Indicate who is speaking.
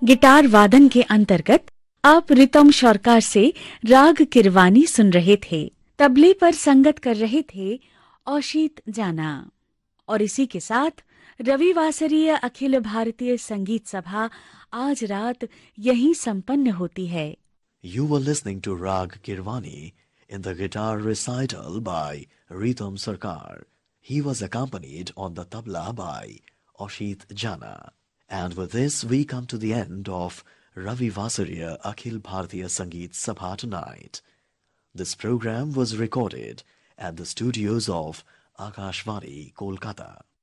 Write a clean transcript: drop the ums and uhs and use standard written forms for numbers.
Speaker 1: Guitar वादन के अंतर्गत आप रितम शौरकार से राग किरवानी सुन रहे थे। तबले पर संगत कर रहे थे औशीत जाना। और इसी के साथ रविवासरीय अखिल भारतीय संगीत सभा आज रात यहीं संपन्न होती है।
Speaker 2: You were listening to Rag Kirwani in the guitar recital by Ritam Sarkar. He was accompanied on the tabla by Oshit Jana. And with this, we come to the end of Ravi Vasariya Akhil Bharatiya Sangeet Sabha tonight. This program was recorded at the studios of Akashvani, Kolkata.